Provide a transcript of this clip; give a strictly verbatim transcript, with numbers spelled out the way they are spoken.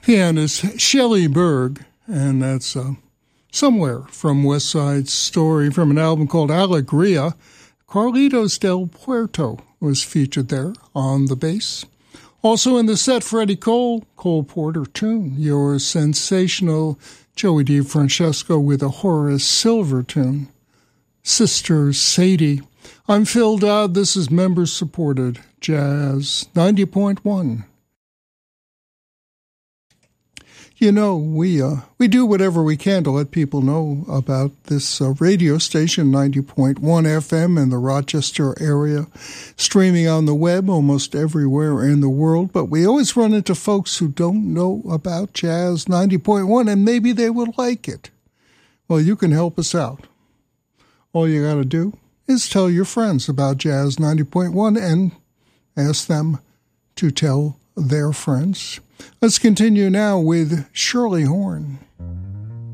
pianist Shelley Berg, and that's uh, Somewhere from West Side Story from an album called Alegria. Carlitos Del Puerto was featured there on the bass. Also in the set, Freddie Cole, Cole Porter tune, your sensational Joey DeFrancesco with a Horace Silver tune. Sister Sadie. I'm Phil Dodd. This is member-supported Jazz ninety point one. You know, we uh, we do whatever we can to let people know about this uh, radio station, ninety point one F M in the Rochester area, streaming on the web almost everywhere in the world. But we always run into folks who don't know about Jazz ninety point one, and maybe they would like it. Well, you can help us out. All you got to do is tell your friends about Jazz ninety point one and ask them to tell their friends. Let's continue now with Shirley Horn.